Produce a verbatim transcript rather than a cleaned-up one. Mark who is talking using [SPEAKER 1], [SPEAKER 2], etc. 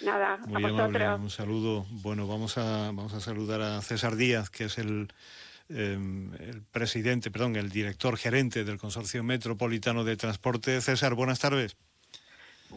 [SPEAKER 1] Nada,
[SPEAKER 2] Muy
[SPEAKER 1] a
[SPEAKER 2] amable,
[SPEAKER 1] vosotros.
[SPEAKER 2] un saludo. Bueno, vamos a, vamos a saludar a César Díaz, que es el, eh, el presidente, perdón, el director gerente del Consorcio Metropolitano de Transporte. César, buenas tardes.